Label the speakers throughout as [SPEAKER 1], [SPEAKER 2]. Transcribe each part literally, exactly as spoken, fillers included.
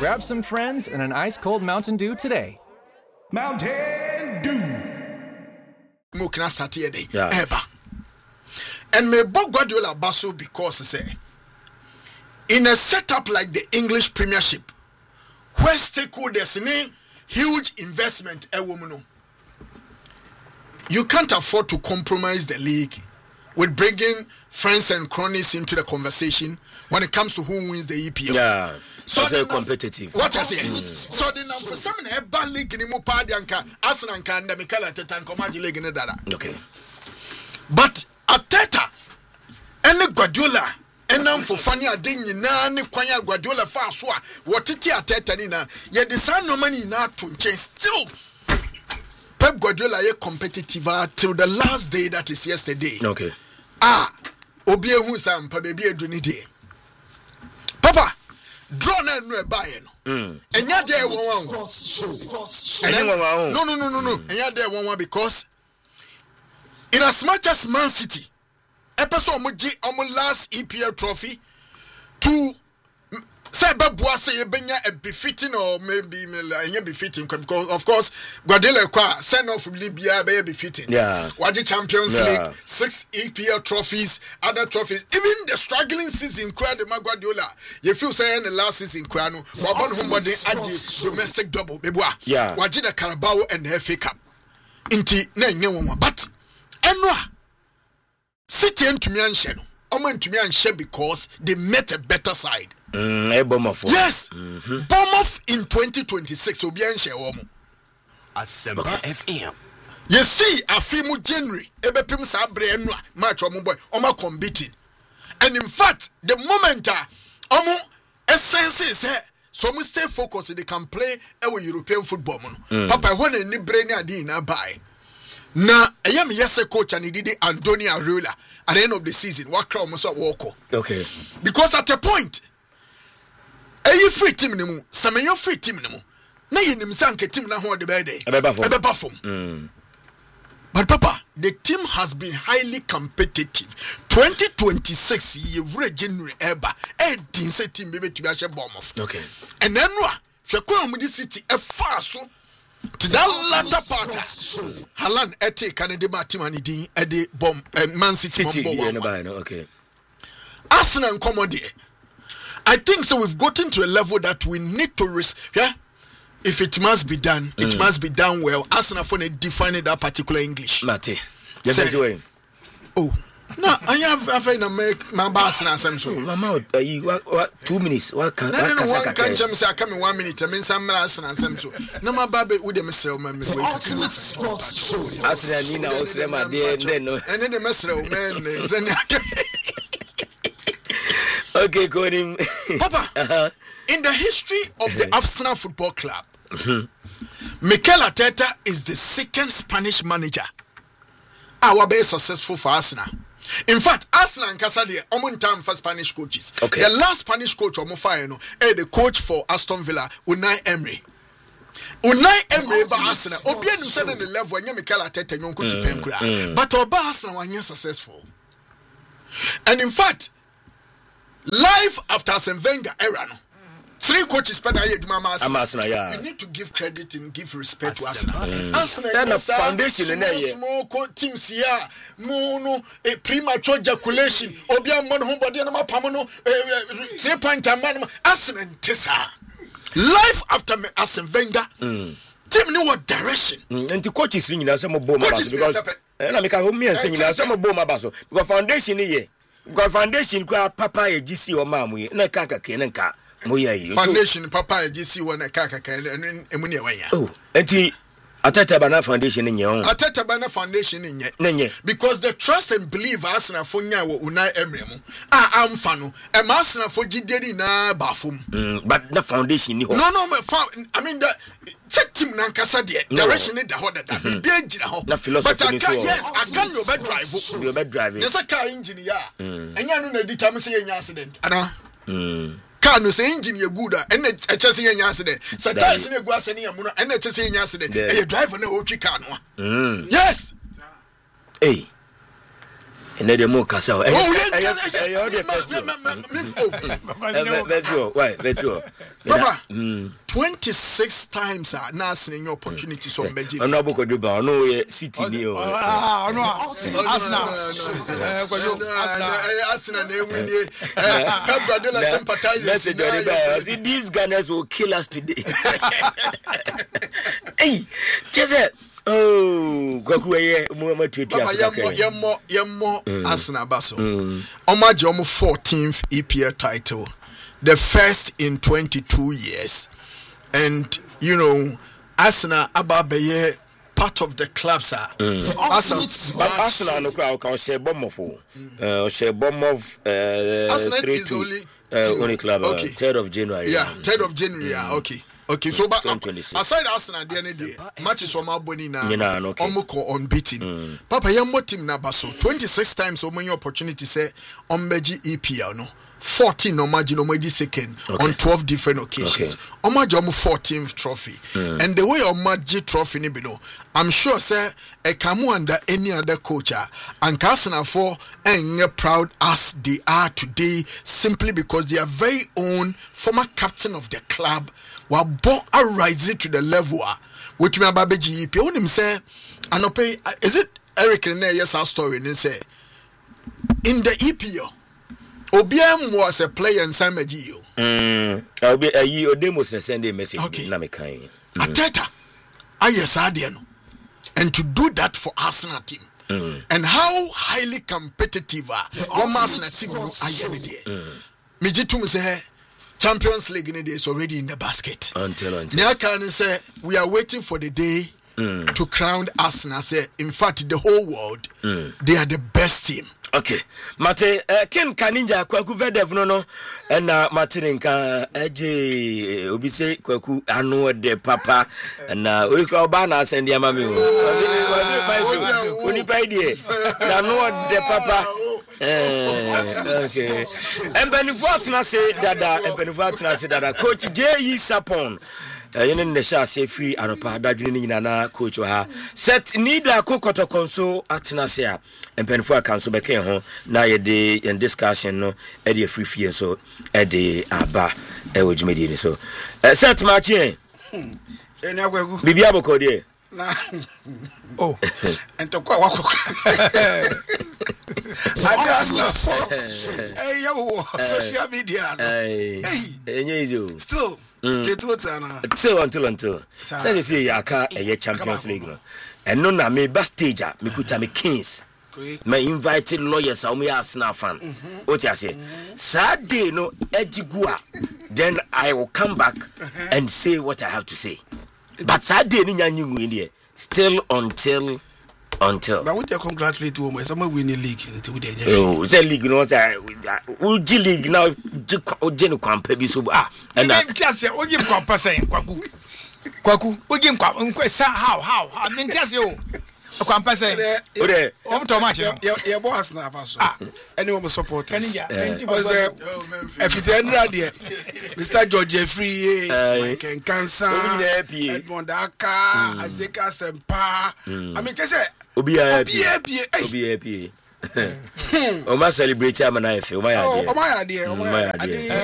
[SPEAKER 1] Grab some friends and an ice-cold Mountain Dew today.
[SPEAKER 2] Mountain Dew.
[SPEAKER 3] Mukna Saturday.
[SPEAKER 4] Yeah.
[SPEAKER 3] Eba. And me Bob Guardiola Basso because say in a setup like the English Premiership, where stakeholders in huge investment, a woman, you can't afford to compromise the league with bringing friends and cronies into the conversation when it comes to who wins the E P L.
[SPEAKER 4] Yeah.
[SPEAKER 3] So
[SPEAKER 4] very competitive.
[SPEAKER 3] What I say? Mm. So the number for some a bad league in Mupadi and Arsenal and the Mikel Arteta and Comanche League in the
[SPEAKER 4] Okay.
[SPEAKER 3] But Arteta and Guardiola and now for funny a ding in Nani Quanya Guardiola fast what it Arteta Nina yet the son no money not to change still. Pep Guardiola is competitive till the last day that is yesterday.
[SPEAKER 4] Okay.
[SPEAKER 3] Ah, Obie Husam, Pababy Dunidi. Papa, draw no buy no. And you're there one. No, no, no, no, no. And you're there one because in as much as Man City, episode Muji on last E P L trophy, to say Babua say Benya a befitting or maybe a befitting because of course Guardiola send off Libya be befitting.
[SPEAKER 4] Yeah.
[SPEAKER 3] Waji Champions
[SPEAKER 4] Yeah.
[SPEAKER 3] League, six E P L trophies, other trophies, even the struggling season crowd the Guardiola. You feel saying the last season crowd no wabon homebody add domestic double bebwa.
[SPEAKER 4] Yeah.
[SPEAKER 3] Waji the Carabao and the F A Cup. Inti na nyewa but enwa City and to me and Sheno. Omo to me and Sheno because they met a better side.
[SPEAKER 4] Mm, Bournemouth.
[SPEAKER 3] Yes. Mm-hmm. Bournemouth in twenty twenty-six will be in Shewomo.
[SPEAKER 2] Asempa F M.
[SPEAKER 3] You see, a film January, Ebepim Sabre and match Omo boy, Oma competing. And in fact, the moment uh, Omo essence is here, so we stay focused, they can play our European football. Mm. Papa, when any brain adi na buy. Na, I am yes a coach and he did Antonio Areola at the end of the season. What crowd must walk?
[SPEAKER 4] Okay.
[SPEAKER 3] Because at a point, are you free team no mu? Some you free team no mu. Na you nim sanke team na ho de be dey.
[SPEAKER 4] Ebe ba form.
[SPEAKER 3] Ebe ba form. But Papa, the team has been highly competitive. twenty twenty-six year January eba. E din say team be to be a Bournemouth.
[SPEAKER 4] Okay.
[SPEAKER 3] And then no, Fekwa Mudi City e far so to that latter part. Haaland ete Canada ma team ani din e de bomb Man City
[SPEAKER 4] City
[SPEAKER 3] bomb.
[SPEAKER 4] Yeah, no, okay.
[SPEAKER 3] Arsenal and Commodore. I think so. We've gotten to a level that we need to risk. Yeah, if it must be done, it mm. must be done well. Arsenal for define that particular English.
[SPEAKER 4] Mate, yes, way.
[SPEAKER 3] Oh, no, I have I find make my boss and some so.
[SPEAKER 4] Mama, you what two minutes? What can?
[SPEAKER 3] No, no, no. One can't jump. Say I come in one minute. I mean some Arsenal and some so. No, my baby would them sell my me.
[SPEAKER 2] Ultimate sports show.
[SPEAKER 4] Arsenal Nina also my dear. Then no.
[SPEAKER 3] And then the mesro man.
[SPEAKER 4] Okay, go him.
[SPEAKER 3] Papa, uh-huh. In the history of the Arsenal Football Club, mm-hmm. Mikel Arteta is the second Spanish manager. Our very successful for Arsenal. In fact, Arsenal and Casadi are on time for Spanish coaches.
[SPEAKER 4] Okay.
[SPEAKER 3] The last Spanish coach of Mofayeno is the coach for Aston Villa, Unai Emery. Unai Emery by Arsenal. Obianu said on the level when Mikel Arteta yon coach Penkura. But Oba Arsenal was successful. And in fact, life after Arsene Wenger era, no, three coaches spend a year to Mama Arsenal. Yeah. You need to give credit and give respect to Arsenal. Mm. Arsenal is a foundation in there. Small teams here, no, a premature ejaculation. Obia mon homebody and my pamono, three point a man. Arsenal and Tessa. Life after Arsene Wenger. Tell me what direction.
[SPEAKER 4] And the coaches ringing as some bomb because I make a home and singing as some bomb basso because foundation here. Because foundation kwa papa e G C o mamu na kaka kenenka moya yi
[SPEAKER 3] foundation papa e G C wona kaka kan emune wanya
[SPEAKER 4] oh enti Ateta bana foundation nye on
[SPEAKER 3] Ateta bana foundation nye
[SPEAKER 4] nye
[SPEAKER 3] because the trust and believe Arsenal for nya wo Unai Emery mu ah amfa no e ma Arsenal for gideri na bafum
[SPEAKER 4] mm but the foundation ni ho
[SPEAKER 3] no no I mean the team na nkasa de direction ni da ho da bi bi agina ho but I can yes I can no be drive
[SPEAKER 4] you be drive
[SPEAKER 3] yes car engine ya enya no na di time say enya accident ana
[SPEAKER 4] mm
[SPEAKER 3] car no say engine ye good and e chese enya accident say tires na egu asene ya mu no and e chese enya accident e driver na o twi car no
[SPEAKER 4] mm
[SPEAKER 3] yes
[SPEAKER 4] hey ne de mo kasa o.
[SPEAKER 3] Oh,
[SPEAKER 4] let's go. Why? Let's go.
[SPEAKER 3] Papa, twenty-six times are now seeing your opportunity so many.
[SPEAKER 4] I'm not going to do it. No, City Neo.
[SPEAKER 5] Ah, no. Arsenal.
[SPEAKER 3] Arsenal, they win. Pep Guardiola sympathizes.
[SPEAKER 4] These Gunners will kill us today. Hey, Chese. Oh, Gokuye, Muhammad Twitty.
[SPEAKER 3] Papa, Yamo, Yamo, Arsenal Basso. Omaji Omo fourteenth E P L title, the first in twenty-two years, and you know, Arsenal Ababeye part of the club, sir. Arsenal,
[SPEAKER 4] Arsenal, no crowd can say bomb of four. Uh, say bomb of uh, three two. Only club. Okay, third of January.
[SPEAKER 3] Yeah, third of January. Yeah, okay. Okay, so but aside Arsenal, the end day matches from Albany now. Omuko unbeaten. Mm. Papa, yambo team na baso twenty-six times. Omo your opportunity say Ombeji E P L no fourteen no margin no medi second okay. on twelve different occasions. Okay. Omaji omo fourteenth trophy, mm. and the way Omaji trophy ni below, I'm sure say a kamu under any other coach and Arsenal for and proud as they are today simply because they are very own former captain of the club. Wa born a rise to the level which me ababeji E P onim say anope is it Eric Rene yes our story and say in the E P L Obiam was a player in San Megio.
[SPEAKER 4] Mm. I'll be a year demos and send a message.
[SPEAKER 3] Okay.
[SPEAKER 4] Mm.
[SPEAKER 3] Ateta Ayesadiano and to do that for Arsenal team. Mm. And how highly competitive are one Arsenal team Ayenide. Mijitum say Champions League in is already in the basket.
[SPEAKER 4] Until until
[SPEAKER 3] Nyaka say we are waiting for the day mm. to crown Arsenal. Say in fact the whole world mm. they are the best team.
[SPEAKER 4] Okay, Mate, uh, Ken Kaninja kwaku vedev no no na Matirinka eje obi say kwaku anu de papa na we kra oba na send ya mami o. Oni pa idie na anu de papa. Eh, okay. Empenifu atna say dada, empenifu atna say dada. Coach J E Sapon. Uh, you know the share say free aropa dadwini nyina na coach ha set nida kokoto konso atena se a empenfo akanso beke ho na ye de in discussion no e de free fee so e de aba e wojumedi ni so uh, set match eh
[SPEAKER 6] eni agwagu
[SPEAKER 4] bibi aboko de
[SPEAKER 6] na oh entokwa wako agas na for eh yo social media no
[SPEAKER 4] eh enye izo
[SPEAKER 6] still
[SPEAKER 4] Until until until say this year yaka a Champions League no and no na me back stage me kuta me Kings me invited lawyers am ya Arsenal fan what you say Saturday no ejigua then I will come back and say what I have to say but Saturday ni nyanyu in still until until
[SPEAKER 6] but we dey congratulate you mo some win the league until we dey
[SPEAKER 4] oh the league no that we league now ojenu kwampa bi so ah
[SPEAKER 5] and na tiase oji kwampa say kwaku kwaku oji kwampa say how how how me tiase o kwampa say
[SPEAKER 4] o de
[SPEAKER 5] o to match
[SPEAKER 6] your boss na fa so anyone supporters was a fifteen radio Mister George Jeffrey Ken Cancer Edmond Aka Azeka Sempa I mean just say
[SPEAKER 4] obi happy obi happy o ma celebrate am na efe o ma ya de
[SPEAKER 6] o ma ya de o ma ya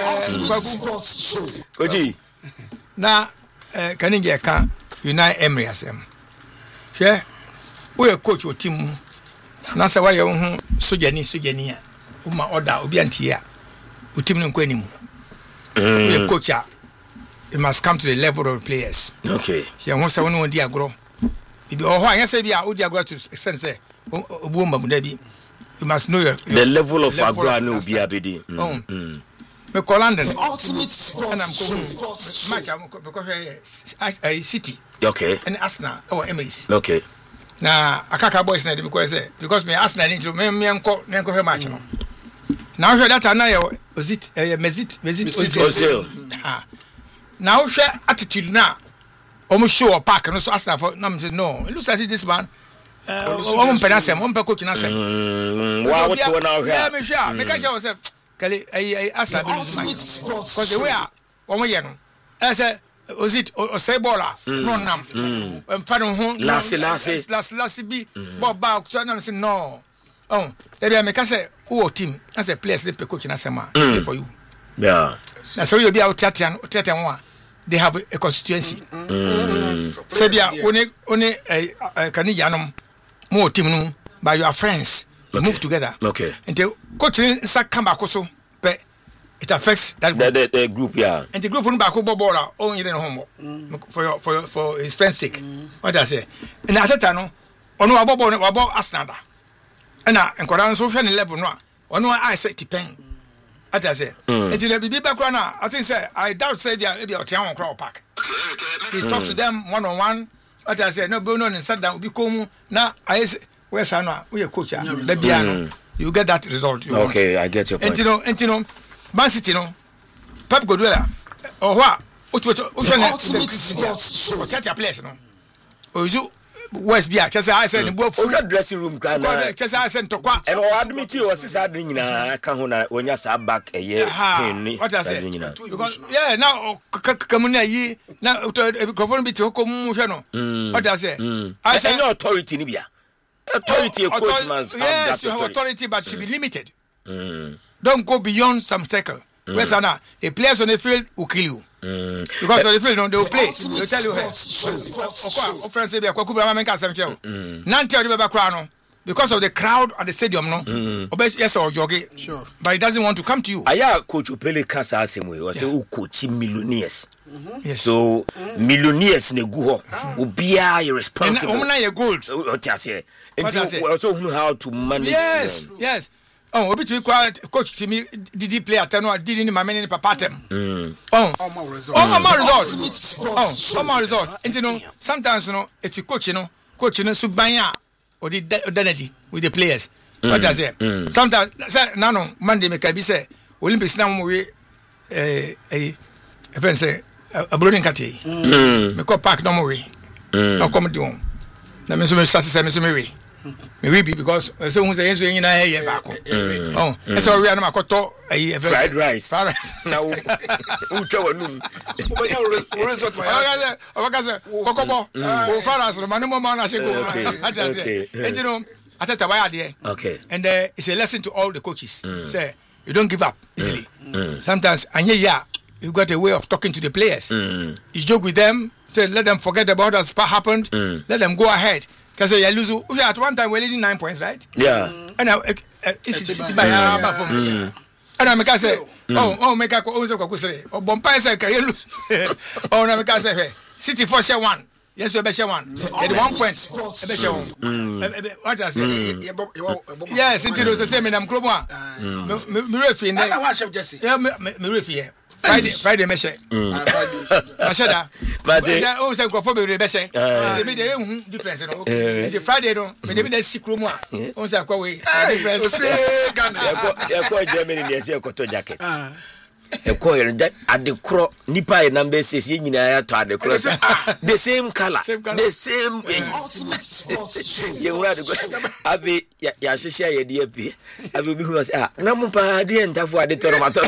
[SPEAKER 6] de
[SPEAKER 4] oji
[SPEAKER 5] na kaninge ka Unai Emery asem hwe we coach o team na se wa ye ho sojani sojani a o ma order obi antie a o team no kwanimu we coach a it must come to the level of players
[SPEAKER 4] okay
[SPEAKER 5] ye ho se won di agro bibi o ho anya se bi a o di agro to sense say obu mba mu da bi you must know your, your
[SPEAKER 4] the level of agro no bi abedi
[SPEAKER 5] mm me call London ultimate sport and I'm going match am because I City
[SPEAKER 4] okay
[SPEAKER 5] and Arsenal or Emirates
[SPEAKER 4] okay
[SPEAKER 5] na akaka boys na because say because me Arsenal need to me me enko me enko match no now hear that na your Ozit Mezit Mezit
[SPEAKER 4] Ozil
[SPEAKER 5] ah now share attitude na omo show park no so Arsenal for na me say no it looks as if this man uh omo penance omo coach na say
[SPEAKER 4] wa what we now
[SPEAKER 5] here me sure me can say kale ai Arsenal be because the way omo ye no I say Ozit o say bola no nam em fa no ho
[SPEAKER 4] last last
[SPEAKER 5] last last bi bob back so na say no Oh, they be make say who team as a players they coach na sema for you.
[SPEAKER 4] Yeah.
[SPEAKER 5] Na so you be out Tatian Tatian one. They have a constituency. Sebia only only eh Kanijanom more team no by your friends. You move together.
[SPEAKER 4] Okay.
[SPEAKER 5] Until coaching sak come back so but it affects that group.
[SPEAKER 4] The, the, the group, yeah.
[SPEAKER 5] And the group on back over border oh you don't home for your for your, for his friend's sake. What I say. And at that time ono abobo abo Arsenal. And na enkwara so hwe ne level no a ono I say depend. What I say. And the be back na I think say I doubt say bia e bia otian crowd park. He talk to them one on one. What I say no go no and sit down be come na I say where sana we coach ya bia you get that result you
[SPEAKER 4] okay want. I get your point.
[SPEAKER 5] And you know and you know Man City no Pep Guardiola or what what what what what place no ozu West Bia just I said bo
[SPEAKER 4] full dressing room kan na
[SPEAKER 5] just I said to kwa
[SPEAKER 4] and o admit you was sad nyina ka ho na onya sa back eye hen
[SPEAKER 5] what I say because yeah now kamuna yi na microphone bi te ko mu hwe no what I say I say
[SPEAKER 4] no authority ni bia authority a coach man
[SPEAKER 5] yes you have authority but should be limited. Don't go beyond some circle. Mm. Where's Anna? The players on the field will kill you. Mm. Because on the field, no, they will play. They will tell you, hey, because of the crowd at the stadium, no, mm. yes, or jogging, sure. But he doesn't want to come to you.
[SPEAKER 4] Aya coach Opele cancer asemwe was say coach millionaires.
[SPEAKER 5] Yes.
[SPEAKER 4] So mm. millionaires ne go ho obia irresponsible.
[SPEAKER 5] And woman your gold.
[SPEAKER 4] What you say? And also know how to manage.
[SPEAKER 5] Yes, them. Yes. Oh, obi to coach Timmy did he play at no did in my many papa tem. Oh, oh my result. Oh my result. Oh, oh my result. And you know, sometimes you know, if you coach, you know, coach you know subanya or the identity with the players. Mm. What does it? Mm. Sometimes say no no Monday me can be say Olympics now we eh eh a friend say a broading kati. Mm. Me call park no more way. No come do. Na me so me start say me so me we. Maybe because so who say you na here back. Oh, so we are na makoto
[SPEAKER 4] fried rice. Na u chowo num.
[SPEAKER 5] Result my. O ka say kokobo. O faras no manimo ma na se go. Okay. And you know, atata why there.
[SPEAKER 4] Okay.
[SPEAKER 5] And uh, it's a lesson to all the coaches. Say you don't give up easily. Sometimes anya ya you got a way of talking to the players. You joke with them, say let them forget about what happened. Let them go ahead. Because you lose. We at one time we're leading nine points, right?
[SPEAKER 4] Yeah.
[SPEAKER 5] And now it's by our performance. And I make us say, oh, oh, make a oh, so say, oh, Bompire say, can you lose? Oh, no, make us say, City for share one. Yes, you share one. Get one point. Share one. What I say? Yes, City was the same in Amkroma. Me refi in there. Yeah, me refi. Friday, Friday, Meshe. Mashada.
[SPEAKER 4] But
[SPEAKER 5] oh, say go for me, Meshe. They made a difference. The Friday, no, maybe they see Kroma. Oh, say go away.
[SPEAKER 6] Say Ghana.
[SPEAKER 4] Yeah, quite Germany. Yes, you got a jacket. A coil that at the crop, Nipa number six, you know, to the cross. The same color, the same way. You want to go. Abi, Yasha, your dear P. I will be who was ah, no more party and tough for the tomato.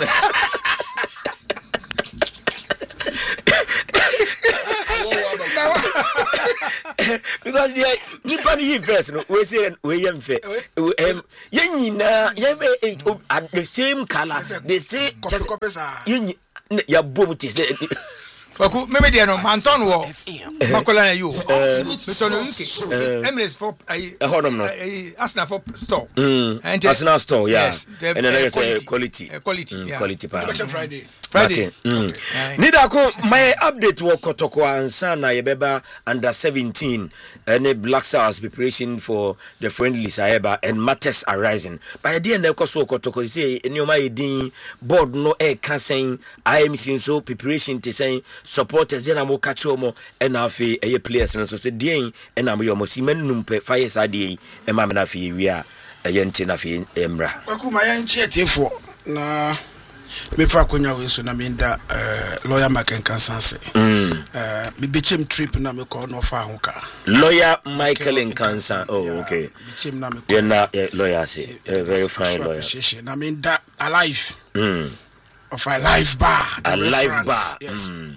[SPEAKER 4] Because the Nippon he first, no, we say we am fair. Um, Yenina, Yam at the same color, they say, Yen, your boat is
[SPEAKER 5] maybe they are no Manton war. Makola you. Mister Luke. Emirates for a Honor. Asna for store.
[SPEAKER 4] And Asna store, yes. And then say quality.
[SPEAKER 5] Quality.
[SPEAKER 6] Quality. Friday.
[SPEAKER 5] Friday.
[SPEAKER 4] Nidako, my update work Kotoko and Sana Yebeba under seventeen and Black Stars preparation for the friendly Saeba and matters arising. By the end of Koso Kotoko, say, in your my din board no air can saying, I am seeing so preparation to saying supporters, then I'm Kachomo and Afi a players and so say, Ding and I'm your Mosiman Numpe, Fire Sadi, and Mamanafi, we are a Yentinafi Emra.
[SPEAKER 6] Wakumayan chet for na. Me fa konya we so na me nda lawyer Michael Nkansanse eh me bechem trip na me ko no fa ho ka
[SPEAKER 4] lawyer Michael Nkansan oh okay
[SPEAKER 6] bechem na me
[SPEAKER 4] ko na lawyer say very fine lawyer
[SPEAKER 6] na me nda alive mm of a live bar
[SPEAKER 4] a live bar
[SPEAKER 6] yes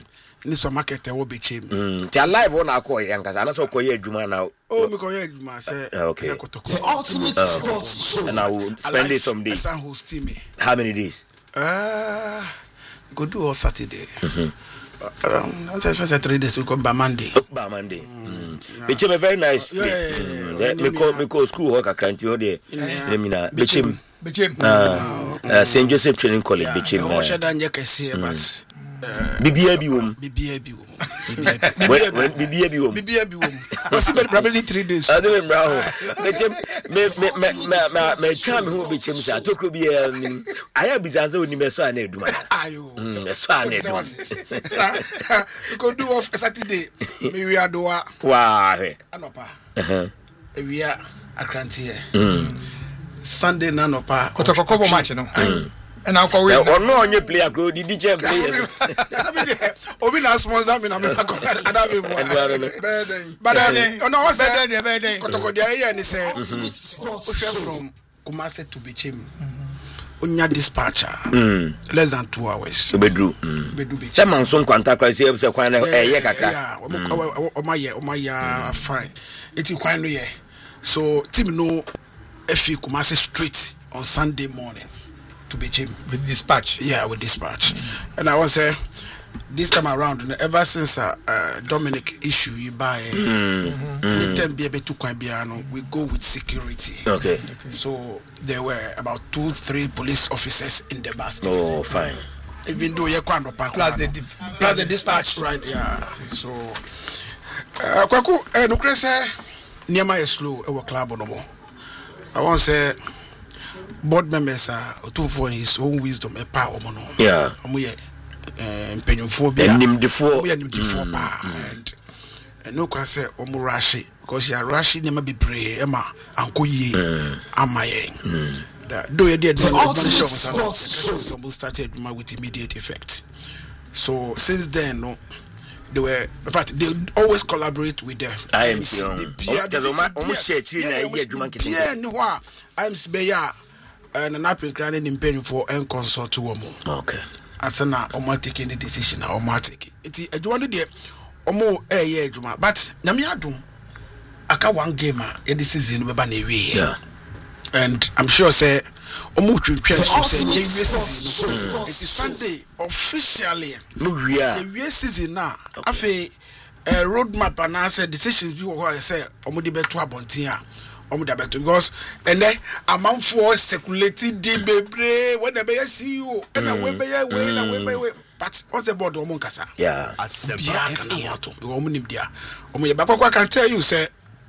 [SPEAKER 6] ni supermarket e wo bechem
[SPEAKER 4] mm ti alive on akoye yankasa na so koye adwuma na
[SPEAKER 6] oh me koye adwuma say
[SPEAKER 4] okay
[SPEAKER 2] ultimate sports show
[SPEAKER 4] and I will spend it some days
[SPEAKER 6] san host me
[SPEAKER 4] how many days
[SPEAKER 6] uh go do all Saturday mhm um I say three days we come by Monday
[SPEAKER 4] by Monday mm bechem a very nice place me call me call school work akranti o there let me na bechem
[SPEAKER 5] bechem
[SPEAKER 4] uh Saint Joseph Training College bechem
[SPEAKER 6] na what dan je kese but
[SPEAKER 4] bibia bi wom
[SPEAKER 6] bibia bi wom
[SPEAKER 4] bibia bi wom
[SPEAKER 6] bibia bi wom what's the probably three days
[SPEAKER 4] I don't know bechem me me me me me twa me ho bechem sa tokro bi aya bizanza oni me so ana eduma
[SPEAKER 6] ayo
[SPEAKER 4] so ana eduma
[SPEAKER 6] you go do off Saturday me we adoa
[SPEAKER 4] wa he
[SPEAKER 6] anopa eh we are akrantie mm Sunday na anopa
[SPEAKER 5] kotokokobo match no and I call we
[SPEAKER 4] no onye player go di D J player
[SPEAKER 6] obi na sponsor me na me ko ada be bo but no was that kotoko dia here ni say from Kumasi to Bechem unya dispatcher less than two hours
[SPEAKER 4] bedru
[SPEAKER 6] bedru be
[SPEAKER 4] chairman so kwanta kwa say say kwan na eye kaka
[SPEAKER 6] o ma ye o ma ya fine eti kwan no ye so team no efi Kumasi straight on Sunday morning to Bechem
[SPEAKER 5] with dispatch
[SPEAKER 6] yeah with dispatch mm-hmm. And I was say uh, this time around you know, ever since uh, uh, Dominic issue you buy mm-hmm. anytime be able to no, we go with security
[SPEAKER 4] okay.
[SPEAKER 6] okay so there were about two three police officers in the bus
[SPEAKER 4] oh fine
[SPEAKER 6] even though you can't
[SPEAKER 5] plus the dip,
[SPEAKER 6] plus the dispatch right yeah so uh kwaku eh no krese niama is slow e club no mo I want say board members are to for his own wisdom a power no
[SPEAKER 4] yeah
[SPEAKER 6] omo ye eh mpenyumfo bia
[SPEAKER 4] nim defo
[SPEAKER 6] omo ye nim defo pa and and no kwa say omo rush because you are rushing them be pray e ma anko yie amaye do ye dey do the show so we started with immediate effect so since then no they were in fact they always collaborate with them
[SPEAKER 4] I am sure almost share tree na ye adwuma kete
[SPEAKER 6] yeah ni wa I am beya and an apple clan in pen for and consult to woman
[SPEAKER 4] okay
[SPEAKER 6] asana omo taking the decision na omo take it adwuma de omo eh ye adwuma but nyame adum aka one game a e the season be ba na ewie
[SPEAKER 4] yeah
[SPEAKER 6] and I'm sure say omo twetwe so say ye ewie season it is Sunday officially
[SPEAKER 4] no we are
[SPEAKER 6] ewie season na afi a road map and answer decisions bi wo ho say omo de beto abontin a omo de beto because and then amount for circulating the bebre when they be see you and we be we na we be but what's the board omo nkasa
[SPEAKER 4] yeah
[SPEAKER 6] asebia kana wato omo nim dia omo ye bakwa can tell you say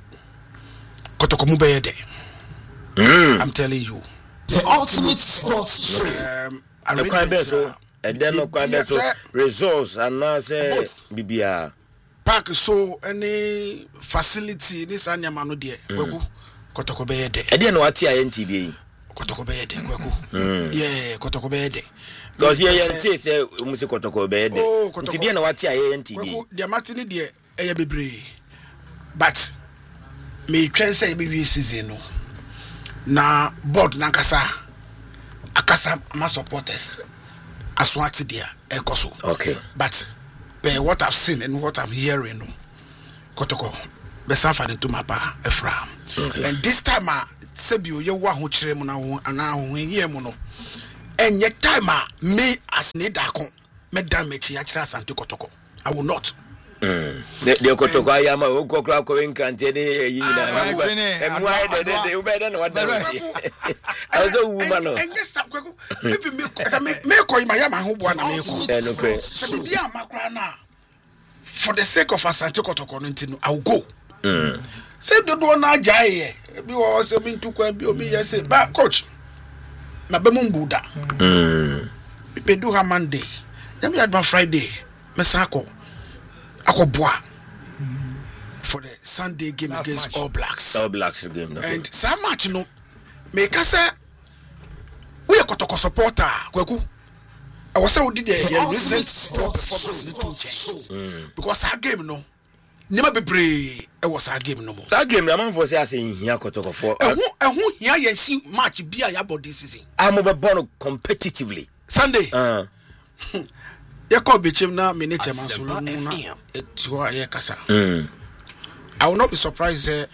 [SPEAKER 6] kotokomu be de mm. I'm telling you
[SPEAKER 2] the ultimate sports show
[SPEAKER 6] um
[SPEAKER 4] the crime so and then no crime so results and now say bibia
[SPEAKER 6] park so any facility this anyama no de kweku kotoko be de
[SPEAKER 4] e de no ati a N T B
[SPEAKER 6] kotoko be de kweku yeah kotoko be de
[SPEAKER 4] because ye ye say say mu se kotoko be de nti de no ati a N T B
[SPEAKER 6] kweku de matini de e ye bebre but me twen say be season no na board na kasa akasa ma supporters aswati dia e koso
[SPEAKER 4] okay
[SPEAKER 6] but by what I've seen and what I'm hearing no kotoko be safa de to mapa efra okay. And this time a sebio ye wa ho kire mu na ho ana ho ye mu no enye time a me as ne dakon me dan me chi ya kire asante kotoko I will not
[SPEAKER 4] mm de de kotoko ayama o kokra ko enkante de yi na emu ai de de u be de no wa da chi azo woman no
[SPEAKER 6] enye stop kweko maybe me me ko ima ya ma ho bo na me ko
[SPEAKER 4] eh no kre
[SPEAKER 6] se bi amakra na for the sake of asante kotoko no ntino I will go
[SPEAKER 4] mm
[SPEAKER 6] say do do na ajaye bi wo se mi ntukwa bi obi ye say ba coach na be mun buda
[SPEAKER 4] mm
[SPEAKER 6] be do ha Monday yam ya Friday mesako akoboa for the Sunday game last against match. All Blacks
[SPEAKER 4] All Blacks game no.
[SPEAKER 6] And some match no me ka say we kotoko supporter kweku I was say we did the recent performance in two change because that game no nema bebre e was our game no more
[SPEAKER 4] that game na man for say say hia kotoko for
[SPEAKER 6] ehun ehun hia ye see match bia ya body season
[SPEAKER 4] am be born competitively
[SPEAKER 6] Sunday
[SPEAKER 4] uh
[SPEAKER 6] You call Bichim now, Minute Mansulu, it's who I Kasa. I will not be surprised uh,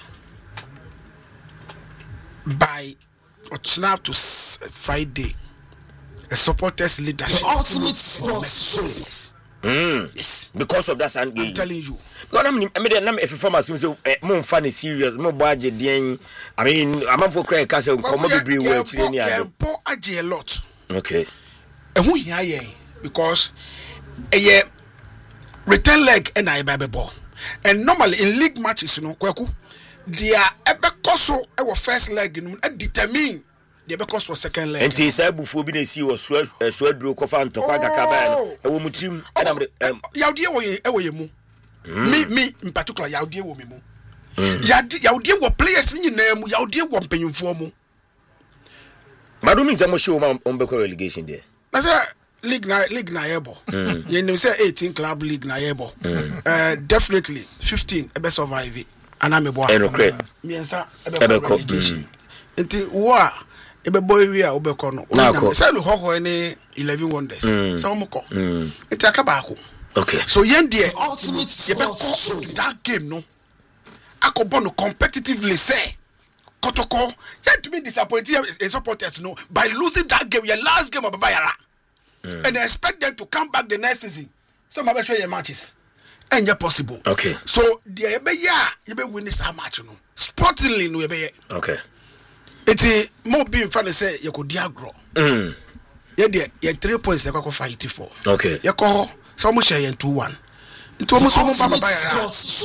[SPEAKER 6] by or snap to Friday. A supporters leadership.
[SPEAKER 2] The ultimate sports show.
[SPEAKER 4] Mm. Yes. Because of that, I'm
[SPEAKER 6] telling you.
[SPEAKER 4] God, I mean, I mean, if you form a so more funny, serious, more budget, I mean, I'm for credit castle, come up with words. Yeah,
[SPEAKER 6] poor a lot.
[SPEAKER 4] Okay.
[SPEAKER 6] And who here? Because a return leg and I baby ball. And normally in league matches, you know, Kwaku, they are ever cost our first leg, you know, determine. Because for second leg.
[SPEAKER 4] And he said before being see was sweat sweat broke off and to Pagacaban. A woman team.
[SPEAKER 6] Yaudia way mu. Me, me in particular, Yaudia woman. Yaudia were players in your name, Yaudia one paying for mu.
[SPEAKER 4] But do means I'm sure on Beco relegation there.
[SPEAKER 6] That's a league na league na able. You know, say eighteen club league na able. Uh, definitely fifteen, a best survive it. And I'm a boy.
[SPEAKER 4] And okay.
[SPEAKER 6] Me and sir, a relegation. Until what? Ebe boy we are obeko no. Say no ho any eleven wonders. So mo ko. Enti aka ba ko.
[SPEAKER 4] Okay.
[SPEAKER 6] So yen there yebeko that game no. Akobo no competitively say Kotoko yet to be disappointed in supporters no by losing that game your last game of Bayara. And I expect them to come back the next season. Some have show your matches. And yeah possible.
[SPEAKER 4] Okay.
[SPEAKER 6] So the ebe ya yebe win this match no. Sportingly no ebe.
[SPEAKER 4] Okay.
[SPEAKER 6] It's more being funny say you could diagro.
[SPEAKER 4] Mm.
[SPEAKER 6] Yeah, there, yeah, three points they go fight for.
[SPEAKER 4] Okay.
[SPEAKER 6] You call so much share two one. Into almost so much by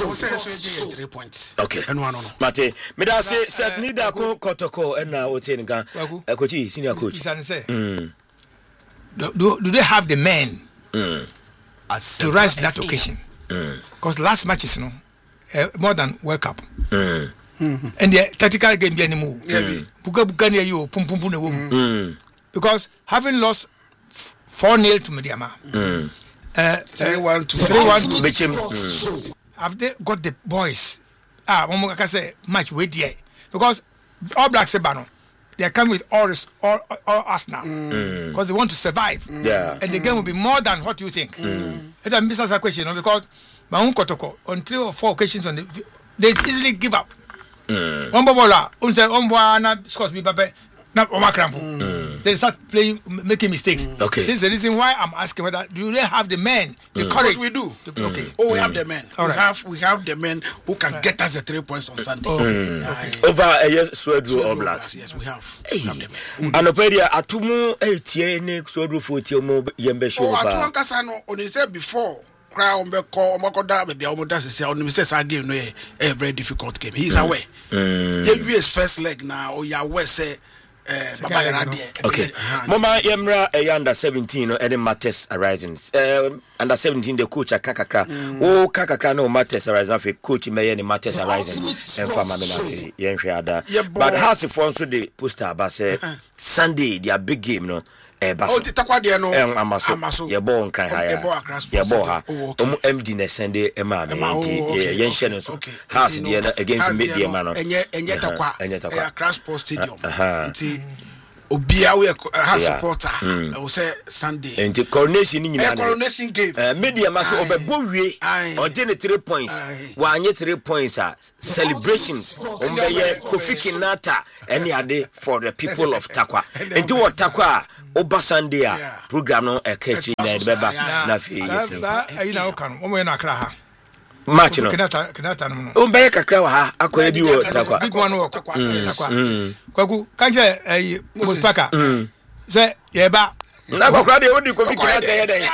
[SPEAKER 6] three points.
[SPEAKER 4] Okay.
[SPEAKER 6] And one on.
[SPEAKER 4] Mate, me da say set need a ko kotoko and now what in gan. Coach, senior coach.
[SPEAKER 5] Mm. Do, do do they have the men mm. to rise to that occasion? Because mm. last matches, you know, uh, more than World Cup. Mm. Mm-hmm. And the tactical game be anymore. Buka buka near you, pum pum pum because having lost four nil to Mediama, mm. uh,
[SPEAKER 6] three one to
[SPEAKER 5] three one to Bichim. Have they got the boys? Ah, one more can say match with there because all Black Sebano, they are coming with all all all Arsenal because mm. they want to survive.
[SPEAKER 4] Mm. Yeah,
[SPEAKER 5] and the game will be more than what you think. Mm. It's a business question, because my own Kotoko on three or four occasions on the they easily give up. Mm. One bola, on say on bola scores me pape, na oma crampo. They start playing, making mistakes.
[SPEAKER 4] Mm. Okay,
[SPEAKER 5] this is the reason why I'm asking whether do they have the men, the mm. courage?
[SPEAKER 6] What we do.
[SPEAKER 5] Mm. Okay.
[SPEAKER 6] Oh, we have the men. All right. We have we have the men who can get us the three points on Sunday.
[SPEAKER 5] Okay. Mm.
[SPEAKER 6] Okay.
[SPEAKER 4] Over a year, Swedro or Blacks.
[SPEAKER 6] Yes, we have.
[SPEAKER 4] Hey.
[SPEAKER 6] We have the men.
[SPEAKER 4] And Opedia Atumu eighty ne Swedro forty mo yembe show.
[SPEAKER 6] Oh, Atumu Kasano on he said before. Crowd Beko Mokoda, maybe Omoda say on the says I game no a very difficult game. He's away. Mm. Yeah, first leg now or Yahweh say uh
[SPEAKER 4] okay. Mama Yemra a under seventeen or any matters arising. Uh, under seventeen the coach a kakakra. Oh kakakra no matters arising. Coach may any matters arising. And for Mamina Yenshada. But how's the phone so the poster about say Sunday their big game no.
[SPEAKER 6] Oh, the takwa dia no.
[SPEAKER 4] Em amaso. Ye ball nkran ha ya. Ye ball ha. Omu M D na sende ema me nti ye nhye no so. House dia na against media man no.
[SPEAKER 6] Enye enye takwa. Ya Cross Sports Stadium. Nti obia we ha supporter. I will say Sunday.
[SPEAKER 4] Nti coronation ni nyina.
[SPEAKER 6] Coronation game.
[SPEAKER 4] Eh media man so obebo wie. On the three points. Wa anye three points a celebration. Ombe ye Kofi Kinata any ade for the people of Takwa. Nti what Takwa Oba Sunday program no e catch na beba na fi yiti.
[SPEAKER 5] Sa ayi na okan o mo na kra ha.
[SPEAKER 4] Match no.
[SPEAKER 5] Kinata kinata no.
[SPEAKER 4] O mbe kakra wa ha akoya bi wo Takwa.
[SPEAKER 5] Big one wo Takwa. Kwaku kanje ayi Muspaka. Say ye ba.
[SPEAKER 4] Na kokra de odi Kofi Kinata ye den.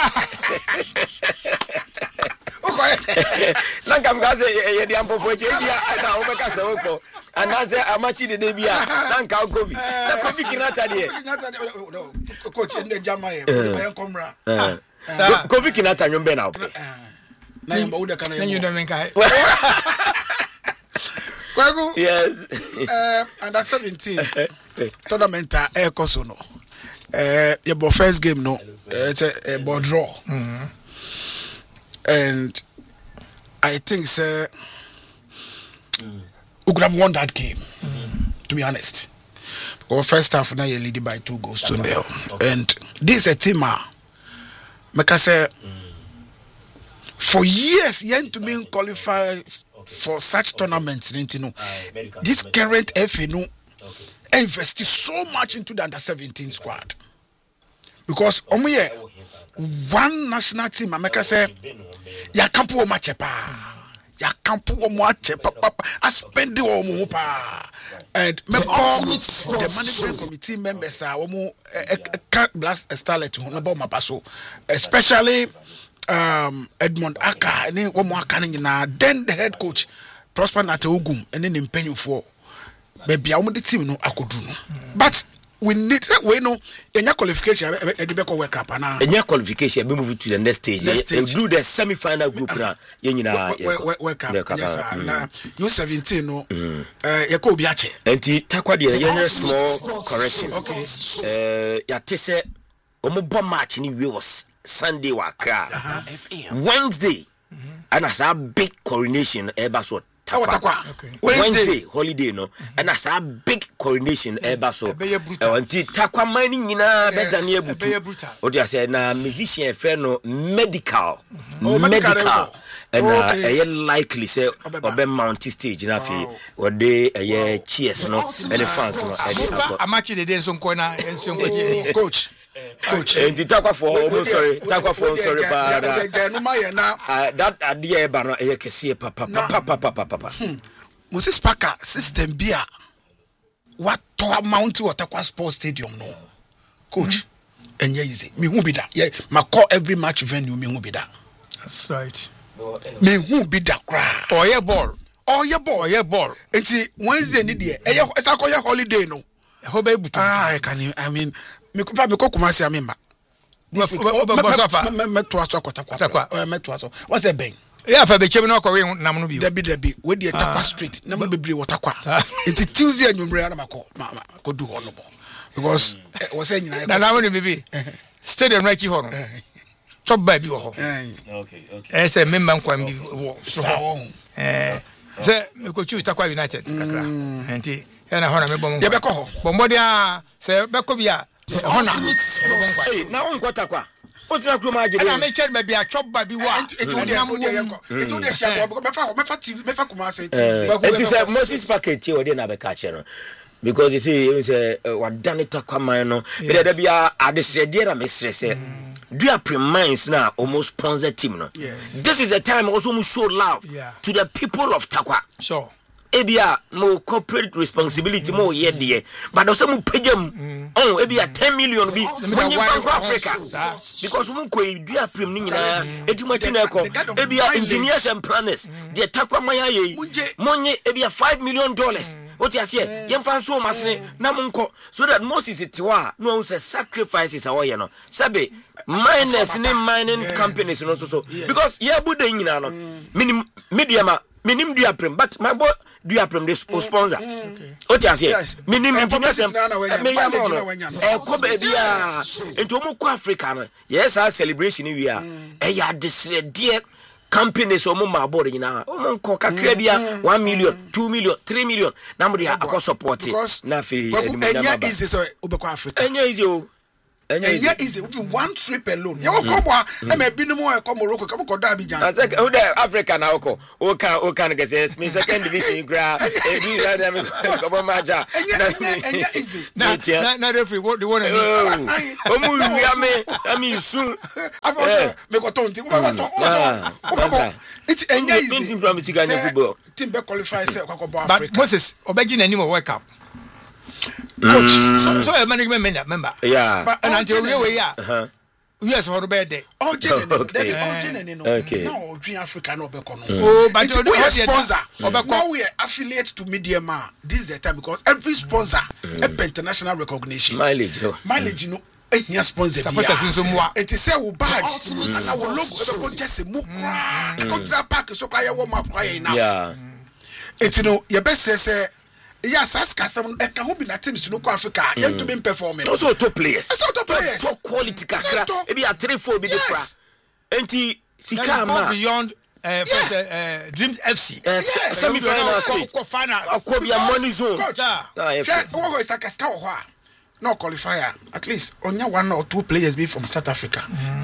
[SPEAKER 4] Nanka mgaze ye di ampofo che bia na o beka se woko anaze amachi de de bia nanka Kofi na Kofi Kinata de
[SPEAKER 6] coach in the Jamaye by Komra
[SPEAKER 4] Kofi Kinata nyombe na ope
[SPEAKER 6] na yamba uda kana
[SPEAKER 5] you don't make I
[SPEAKER 6] Kwagu
[SPEAKER 4] yes
[SPEAKER 6] uh under seventeen tournament e koso no eh your first game no it's a ball draw. Mm-hmm. And I think, sir, mm. we could have won that game, mm. to be honest. Because first half now you're leading by two goals to nil. Okay. And this is a team, uh, make us say for years yen to be qualify for such tournaments, you know. This current F A no invested so much into the under seventeen squad. Because omo one national team make us say ya campo o machepa. Ya campo o machepa I spend the omo pa. And me call the management committee members are omo can't blast a starlet to about my paso, especially um Edmond Aka and then one more then the head coach Prosper Nateugum and then in penny for baby I want the team no I could do no. But we need we know in your qualification Edibeko work up and
[SPEAKER 4] in your qualification we move to the next stage. Next stage. Do the semi final group now.
[SPEAKER 6] Work up. Yes sir. You seventeen no uh Yako Biache.
[SPEAKER 4] And takwa the small correction. Okay. Uh ya say omo bomb match ni we was Sunday wa Accra. Wednesday and as a big coronation eba so
[SPEAKER 6] okay.
[SPEAKER 4] Wednesday holiday no and as a big coronation eba so anti takwa mani nyina beta na ebutu odi ase na musician fe no medical medical and uh likely say obe mount stage na fi ode eh cheers no and fans no
[SPEAKER 5] amachi de den so nko na enso nko
[SPEAKER 6] coach coach
[SPEAKER 4] and the takwa for oh sorry takwa for sorry ba that idea ba no e kese papa papa papa papa
[SPEAKER 6] Moses Parker system bia what to amount to Takwa Sports Stadium no coach and yeah easy me who be that yeah my call every match venue me who be that
[SPEAKER 5] that's right
[SPEAKER 6] me who be that cry
[SPEAKER 5] oh yeah ball
[SPEAKER 6] oh yeah ball
[SPEAKER 5] oh yeah ball
[SPEAKER 6] enti Wednesday ni dey e e sa call holiday no
[SPEAKER 5] ho be butu
[SPEAKER 6] ah I can I mean me ko me ko kuma si amemba me me to aso akota kwa me to aso what's the bang
[SPEAKER 5] yeah fa be chem no ko we nam no bi
[SPEAKER 6] debi debi we dey Takwa street na me bebre watakwa enti Tuesday anwumre na mako ko du ho no bo because we say nyina
[SPEAKER 5] na na woni bibi stadium na ki ho no chop ba bi ho
[SPEAKER 6] okay okay
[SPEAKER 5] eh say member nkwam bi so eh say me ko chu Takwa United kakra enti na ho na me bom
[SPEAKER 6] ye be ko ho
[SPEAKER 5] bombo dia say be ko bia ho na
[SPEAKER 4] eh na on ko Takwa o tira kro ma agere
[SPEAKER 5] na me chere be bia chop ba bi wa
[SPEAKER 6] etu de etu de share go me fa me fa ti me fa kuma say ti
[SPEAKER 4] it is a Moses packet o de na be ka chere no because you see you say what done Takwa man no be there bia adesede na me stress do you premise now almost sponsor team no
[SPEAKER 6] yes.
[SPEAKER 4] This is the time also we show love
[SPEAKER 5] yeah.
[SPEAKER 4] to the people of Takwa
[SPEAKER 5] sure
[SPEAKER 4] ebia mo corporate responsibility mo ye de but also mo pagem oh ebia ten million bi when you from Africa because mo ko dua prem ni nyina etimati na ko ebia engineers and planners the Takwa maya ye monye ebia five million dollars what you say yem fan so masne na mo nko so that Moses itiwa no say sacrifices are ye no sabe miners ni mining companies no so so because ye buda nyina no minim media ma minim dua prem but my boy do you prem this sponsor okay what you say minim engineers me ya mo e ko ba bia ento mo ko Africa no yes our celebration we are e ya desire companies o mo ma board nyina o mo nko kakra bia one million two million three million na mo dia akọ support na fe
[SPEAKER 6] enya easy so obekọ Africa
[SPEAKER 4] enya easy o
[SPEAKER 6] enya easy if one trip alone you come e ma bi no mo e come Morocco come go da Abidjan
[SPEAKER 4] I say who there Africa na oko o kan o kan get say me second division gra e bi ra dem come maja
[SPEAKER 6] enya easy
[SPEAKER 5] na na referee what the one
[SPEAKER 4] o mu wi ame ami sun
[SPEAKER 6] after me go ton ti o go ton o it's enya easy
[SPEAKER 4] team from Ghana football
[SPEAKER 6] team be qualify say kwa kwa
[SPEAKER 5] Africa
[SPEAKER 6] but
[SPEAKER 5] Moses obegi na nimo World Cup coach so so a management member
[SPEAKER 4] yeah
[SPEAKER 5] but and until we we ya yes for be there
[SPEAKER 6] oh jenny they oh jenny no no dream Africa no be kono
[SPEAKER 5] oh but
[SPEAKER 6] we are sponsor now we are affiliate to Media Ma this is the time because every sponsor a international recognition
[SPEAKER 4] mileage
[SPEAKER 6] mileage no ehia sponsor
[SPEAKER 5] bia
[SPEAKER 6] it is say we badge and our logo e be just mu kra contract pack so kwa ye wo map kwa ye na
[SPEAKER 4] yeah
[SPEAKER 6] it no your best say yes, ask us some e can be na teams no Africa yet to be performing
[SPEAKER 4] also top players
[SPEAKER 6] so top players
[SPEAKER 4] top quality kakra e be a three four be different enti sika ma
[SPEAKER 5] beyond uh,
[SPEAKER 6] yeah.
[SPEAKER 5] uh, Dreams F C
[SPEAKER 4] yes yeah. semi final stage
[SPEAKER 5] final
[SPEAKER 4] akobia money zone
[SPEAKER 6] ah yeah what is that ka ho a no qualifier. At least only one or two players be from South Africa. Mm.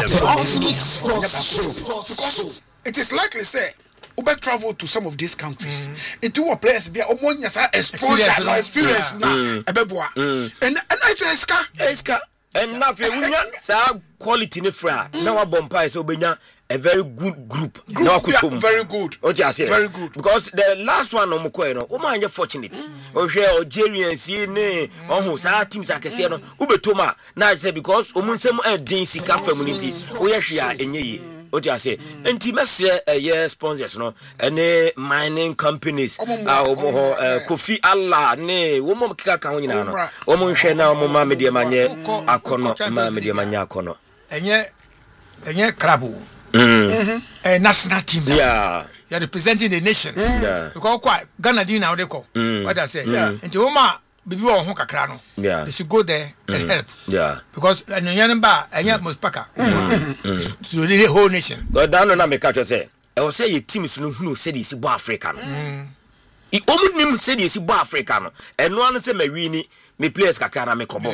[SPEAKER 6] Because it is likely say Uber travel to some of these countries. It will players be almost exposure, no experience now. And and I say Eska,
[SPEAKER 4] Eska, and now if you quality ne fra. Now a bompa is obenya a very good group.
[SPEAKER 6] group no, yeah, very good.
[SPEAKER 4] What you say?
[SPEAKER 6] Very good.
[SPEAKER 4] Because the last one on Mukoy, no, Oma are fortunate. Oh, share Algerians, ne, on whose our teams are Cassiano, Ubetoma. Now I say because Omunsem and Dinsi community, we are in ye. What you say? And Timas a year sponsors, no, and mining companies, our Kofi Allah, ne, woman Kakawana, Omun Shena, Mama Media Mania, Akono, Media Mania Kono.
[SPEAKER 5] And yet, and yet, Krabu.
[SPEAKER 4] Mm.
[SPEAKER 5] A national team.
[SPEAKER 4] Yeah.
[SPEAKER 5] You are representing the nation.
[SPEAKER 4] Mm. Yeah.
[SPEAKER 5] Because quite Ghana did now they call. Mm. What I say. Yeah. And to Oma before Honka Krano. Yeah. They should go there mm. and help.
[SPEAKER 4] Yeah.
[SPEAKER 5] Because and Yanamba and Yan Muspaka. To the whole nation.
[SPEAKER 4] God down on America say. I will say your team is no said it's African. It only said it's African. And one say Marini. Me players kakara me kobo.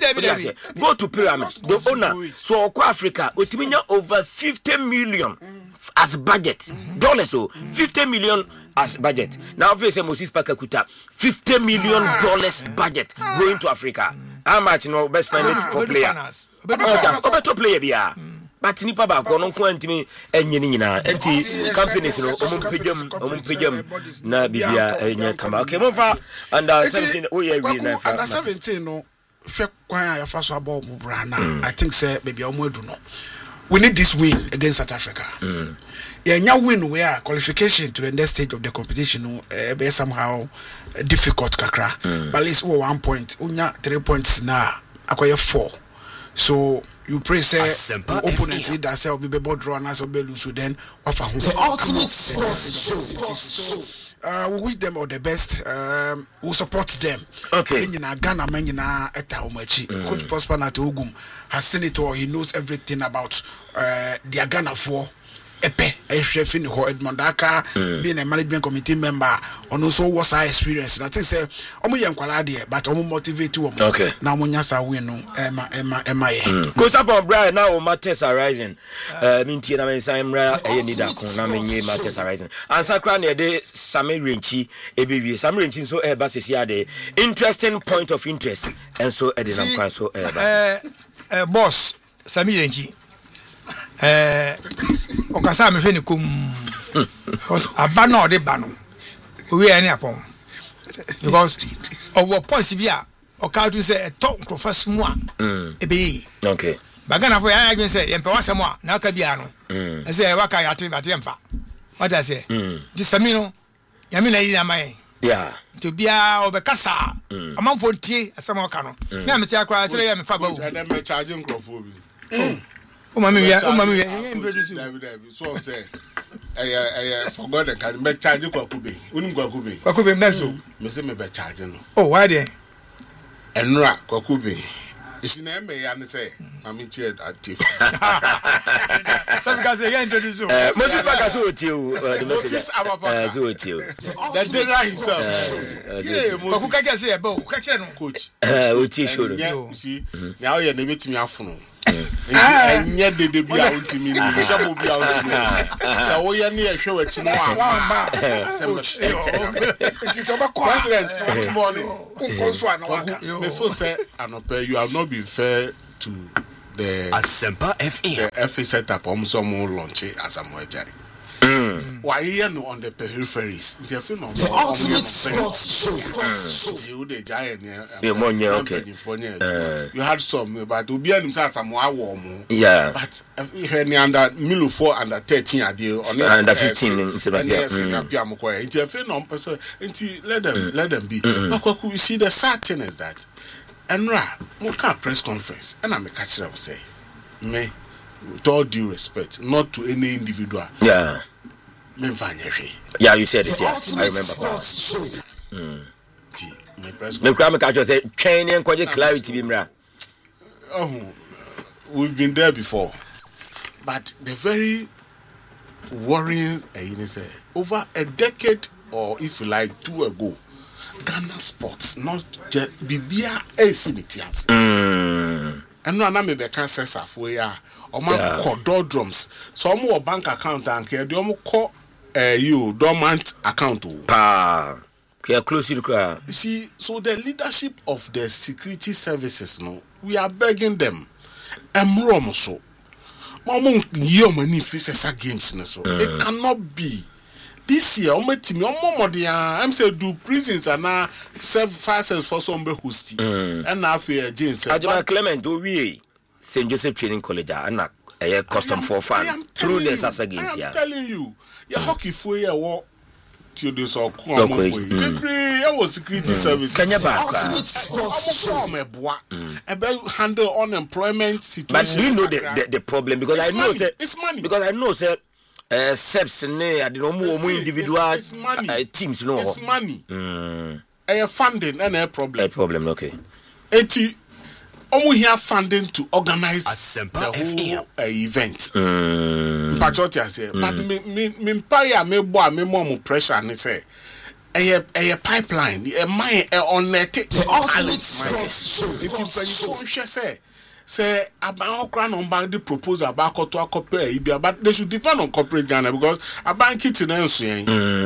[SPEAKER 4] Go to pyramids. The owner so Africa utiminya over fifty million as budget dollars. So fifty million as budget. Now if you say Moses Pakakuta fifty million dollars budget going to Africa. How much no best spend it for players? Obeto player bia. But nipa ba ko no ko antimi enye ni nyina enti companies no omum pejam omum pejam na bibia enye kama okay mo fa under seventeen o ye we na fa
[SPEAKER 6] under seventeen no hwe kwan ya fa so aba mo bra na I think say baby o mo edu no we need this win against South Africa. Mm. Yeah, nya win where qualification to the next stage of the competition no uh, be somehow uh, difficult kakra. Mm. But at least one point unya three points na akoye four. So you pray say opponent see that say will be able draw and so be lose so then offer uh we wish them all the best. Um we support them.
[SPEAKER 4] Okay.
[SPEAKER 6] In Ghana man na eta omachi. Coach Prosper Natogum has seen it all. He knows everything about uh the Ghana for Epe, a chef in the Edmond Daka, being a management committee member, and also was our experience. And I think, say, I'm a young quality, but I'm motivated to
[SPEAKER 4] okay.
[SPEAKER 6] Now, when you say, we know, Emma, Emma, Emma,
[SPEAKER 4] goes up on Brian now, matters are rising. Uh, Minty, I mean, I'm rare, I need that, I mean, matters are rising. And Sacrania, de Sammy Rinchi, A B B, Sam Rinchi, so a basis here, the interesting point of interest, and so it is I'm so
[SPEAKER 5] uh, boss, Sammy Rinchi. Eh okasa me fe ni kum abana ode ba no we ani apon because our points bia oka to say a top professor mu a e be
[SPEAKER 4] okay
[SPEAKER 5] bagana for ya say yempe wasem a na aka bia no e say waka ya tin bate mfa what I say di sami no ya me na yi na mai
[SPEAKER 4] yeah
[SPEAKER 5] to bia obekasa amanfo tie asem oka no me am tia akwa tire ya me fa ba
[SPEAKER 7] and then me charging crofo bi
[SPEAKER 5] o mami ya o mami ya introduce
[SPEAKER 7] David David so say eh eh forgot the can be charge kwakube unim kwakube
[SPEAKER 5] kwakube meso
[SPEAKER 7] me say me be charge no
[SPEAKER 5] oh why there
[SPEAKER 7] enra kwakube isi na me ya ne say mami cheer active
[SPEAKER 5] so because you introduce
[SPEAKER 4] eh Moses Bakaso otiu the
[SPEAKER 7] Moses Ababa
[SPEAKER 4] so otiu
[SPEAKER 7] the general himself
[SPEAKER 5] yeah Moses kwakuka say ebo kwache no
[SPEAKER 7] coach
[SPEAKER 4] eh otiu show no
[SPEAKER 7] you see now you na betimi afono enya dede bia ontimi ni shabo bia ontimi sa wo ye na ehwe wachi no wa
[SPEAKER 6] it is about president good morning konso ana waka
[SPEAKER 7] me feel say anope you have not been fair to the
[SPEAKER 2] Asempa F M
[SPEAKER 7] the F A setup om so mo launch as a moja why here no on the peripheries they feel no you the giant
[SPEAKER 4] okay
[SPEAKER 7] you had some but obi anim say some awom
[SPEAKER 4] yeah
[SPEAKER 7] but here ni under Milo four under thirteen ade on
[SPEAKER 4] under fifteen in
[SPEAKER 7] Sebia Sebia mo kwa nti feel no person nti let them let them be but you see the sad thing is that Enra mo ka press conference and I make catch them say me with all due respect not to any individual
[SPEAKER 4] yeah
[SPEAKER 7] yeah
[SPEAKER 4] you said it yeah I remember
[SPEAKER 7] mm me press
[SPEAKER 4] me come catch say training and clarity bi mra
[SPEAKER 7] oh we've been there before but the very worrying uh, you know say over a decade or if you like two ago Ghana sports, not just Bibia Esinitians. And no, I'm a cancer for ya or my call drums. So I'm more bank account and care. Do you call you dormant account?
[SPEAKER 4] Ah, care close to the crowd.
[SPEAKER 7] You see, so the leadership of the security services, no, we are begging them. I'm wrong, so. Mama, you money faces games, so it cannot be. This year, I'm met me. I'm saying do prisons and now serve fast for some host. And now for James.
[SPEAKER 4] Ajima Clement, do we Saint Joseph Training College and a custom for fun through the Sasa games.
[SPEAKER 7] I'm telling you, your hockey for your walk till this or come. I was security service.
[SPEAKER 4] Can you back?
[SPEAKER 7] About handle unemployment situation.
[SPEAKER 4] But you know the, the, the problem because
[SPEAKER 7] it's
[SPEAKER 4] I know
[SPEAKER 7] money.
[SPEAKER 4] that
[SPEAKER 7] It's money.
[SPEAKER 4] because I know that. Uh, Seps ne adi no more individual
[SPEAKER 7] it's, it's money.
[SPEAKER 4] Uh, teams no.
[SPEAKER 7] It's money.
[SPEAKER 4] Mm.
[SPEAKER 7] A funding and a problem.
[SPEAKER 4] A problem, okay.
[SPEAKER 7] Eti, omu here funding to organize the whole uh, event.
[SPEAKER 4] Mm.
[SPEAKER 7] Patriotia say, but me me me paya me boy me more pressure ne say. A a pipeline, a mine on net. The ultimate sport. Eti penny say. Say about crown on bank the proposal about to a corporate, but they should depend on corporate Ghana because a bank it in saying,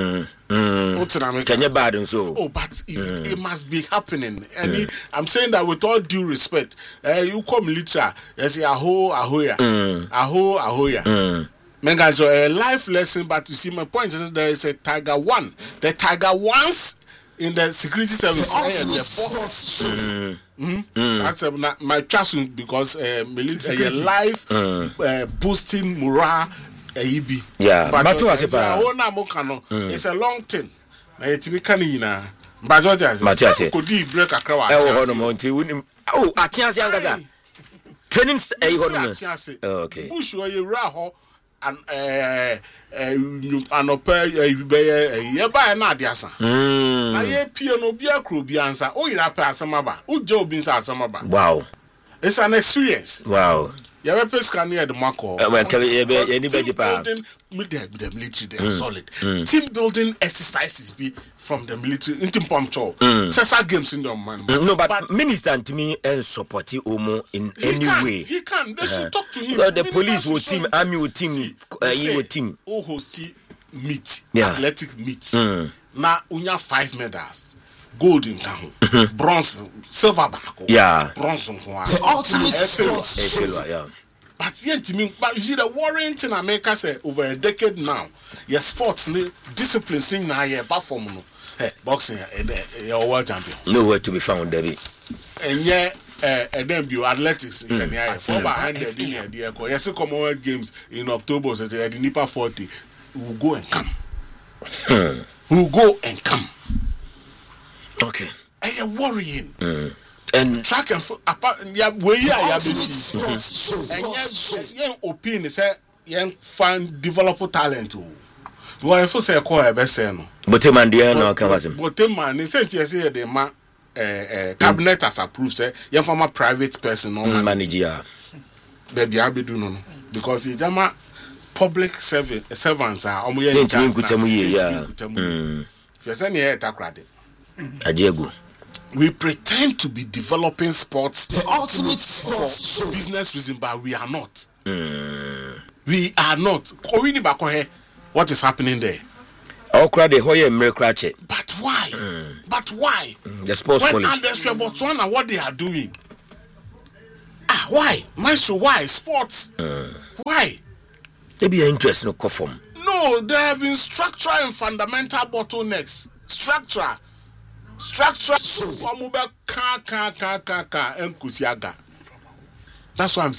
[SPEAKER 4] can you bad and so?
[SPEAKER 7] Oh, but it, mm. it must be happening, and mm. it, I'm saying that with all due respect, uh, you come literature, you say aho ahoya, mm. aho ahoya. Mm. Mega so a life lesson, but you see my point is there is a Tiger One, the Tiger Ones in the security service and the forces. Mm. Mm-hmm. Mm. So I said nah, my trust because uh, military uh, life mm. uh, boosting morale. Uh,
[SPEAKER 4] yeah,
[SPEAKER 7] but
[SPEAKER 4] but
[SPEAKER 7] uh, mm. it's a long thing. It's be canning na. But what I say, could be break a crowd.
[SPEAKER 4] Oh, I can't say that. Training. Uh, okay.
[SPEAKER 7] Push where you raho. And uh, uh, an opera, you buy an adiasa. I hear piano be a crew be answer. Oh, you are passing about. Oh, Joe beans are some about.
[SPEAKER 4] Wow,
[SPEAKER 7] it's an experience.
[SPEAKER 4] Wow,
[SPEAKER 7] you have a pesca near the Marco.
[SPEAKER 4] Well, can we anybody building
[SPEAKER 7] with the military, they are solid. Team building exercises be from the military into punctual. Sasa games in the man.
[SPEAKER 4] No, but, but minister to me and support Omo in any
[SPEAKER 7] can,
[SPEAKER 4] way.
[SPEAKER 7] He can. They should uh, talk to him.
[SPEAKER 4] No, the police will team, army will team, uh, he will team.
[SPEAKER 7] Oh, host meet,
[SPEAKER 4] yeah.
[SPEAKER 7] athletic meet. Mm. Now, unya five medals. Gold in town, bronze, silver back,
[SPEAKER 4] yeah,
[SPEAKER 7] bronze on
[SPEAKER 2] the ultimate sport.
[SPEAKER 4] Yeah.
[SPEAKER 7] But yet, but you see the worrying thing America say over a decade now, your sports disciplines thing now your perform no. Hey, boxing, your world champion.
[SPEAKER 4] Nowhere to be found, Debbie.
[SPEAKER 7] And yeah, and then you athletics in the four by hundred in the air. Yes, Commonwealth Games in October, so at the Nipa forty, will go and come. Will go and come.
[SPEAKER 4] Okay.
[SPEAKER 7] And you're worrying.
[SPEAKER 4] Mm. And
[SPEAKER 7] track and foot apart. Yeah, where you are, busy. And yeah, opinion say, young find develop talent. Well, if you say, call a best no.
[SPEAKER 4] But man, dear, no, come with him.
[SPEAKER 7] But man, in sense, you say the ma cabinet has approved, say, you're from a private person, no
[SPEAKER 4] manager.
[SPEAKER 7] Baby, I'll be doing no because you jama public servants are almost
[SPEAKER 4] yeah.
[SPEAKER 7] You're saying, yeah, take credit.
[SPEAKER 4] Adiego.
[SPEAKER 7] We pretend to be developing sports
[SPEAKER 2] the ultimate
[SPEAKER 7] for business reason, but we are not.
[SPEAKER 4] Mm.
[SPEAKER 7] We are not. What is happening there?
[SPEAKER 4] All crowd the Hoya Mercrache.
[SPEAKER 7] But why?
[SPEAKER 4] Mm.
[SPEAKER 7] But why?
[SPEAKER 4] Mm. The sports
[SPEAKER 7] when
[SPEAKER 4] college.
[SPEAKER 7] Others were Botswana, what they are doing? Ah, why? Maestro, why? Sports.
[SPEAKER 4] Mm.
[SPEAKER 7] Why?
[SPEAKER 4] Maybe an interest no conform.
[SPEAKER 7] No, there have been structural and fundamental bottlenecks. Structure. Structure. That's what I'm